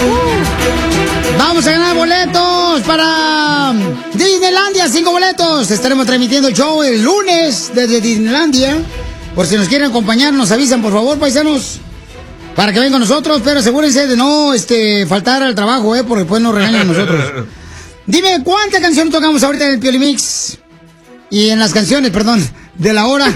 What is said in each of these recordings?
Vamos a ganar boletos para Disneylandia, 5 boletos. Estaremos transmitiendo el show el lunes desde Disneylandia. Por si nos quieren acompañar, nos avisan, por favor, paisanos, para que vengan con nosotros, pero asegúrense de no faltar al trabajo, porque después nos regañan a nosotros. Dime, ¿cuántas canciones tocamos ahorita en el Piolimix? Y en las canciones, perdón, de la hora.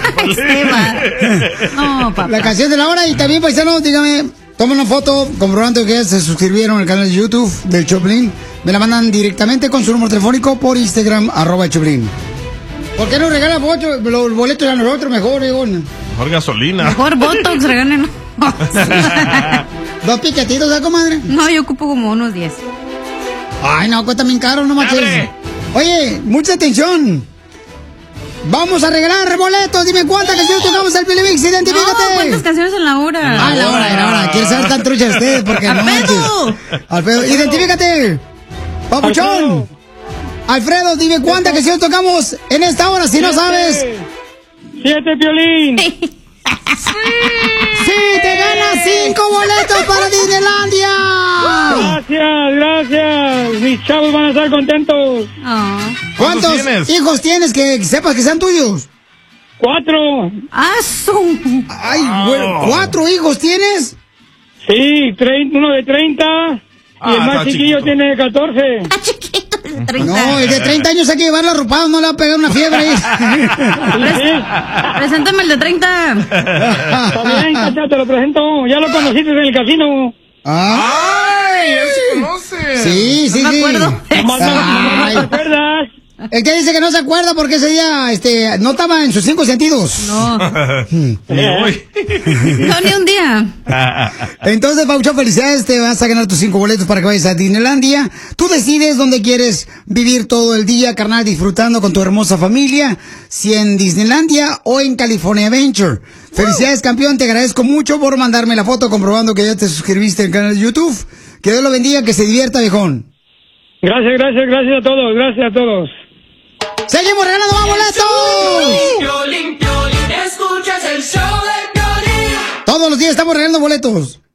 No, papá. La canción de la hora. Y también, paisanos, dígame, tomen una foto comprobando que se suscribieron al canal de YouTube del Choplin. Me la mandan directamente con su número telefónico por Instagram, @Choplin. ¿Por qué no regalan los boletos a nosotros mejor, Mejor gasolina. Mejor Botox, regálenos. 2 piquetitos, ¿eh, comadre? No, yo ocupo como unos 10. Ay, no, cuesta bien caro, no manches. Oye, mucha atención. Vamos a regalar boletos. Dime cuántas canciones tocamos al Piolimix. Identifícate. No, ¿cuántas canciones en la hora? Ah, la hora. Quiero saber tan trucha ustedes porque no manches. Alfredo, identifícate. Papuchón. Alfredo, dime cuántas canciones tocamos en esta hora si no sabes. 7, Piolín. ¡Sí! ¡Te ganas 5 boletos para Disneylandia! Gracias. Mis chavos van a estar contentos. ¿Cuántos hijos tienes que sepas que sean tuyos? 4. Ay, bueno, 4 hijos tienes. Sí, uno de 30 y el más chiquillo tiene 14. No, el de 30 años hay que llevarlo arropado, no le va a pegar una fiebre ahí. Preséntame el de 30. Está bien, Cacha, te lo presento. Ya lo conociste en el casino. ¡Ay! Él se conoce. Sí. No me acuerdo. Ay. ¿Te acuerdas? El que dice que no se acuerda porque ese día no estaba en sus 5 sentidos. No. Ni hoy. No, ni un día. Entonces, Paucho, felicidades, te vas a ganar tus 5 boletos para que vayas a Disneylandia. Tú decides dónde quieres vivir todo el día, carnal, disfrutando con tu hermosa familia, si en Disneylandia o en California Adventure. Felicidades, campeón, te agradezco mucho por mandarme la foto comprobando que ya te suscribiste al canal de YouTube. Que Dios lo bendiga, que se divierta, viejón. Gracias a todos. ¡Seguimos regalando más boletos! Piolín, escuchas el show de Piolín. Todos los días estamos regalando boletos.